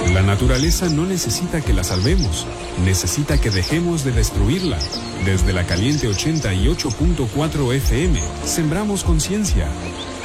La naturaleza no necesita que la salvemos, necesita que dejemos de destruirla. Desde la Caliente 88.4 FM, sembramos conciencia.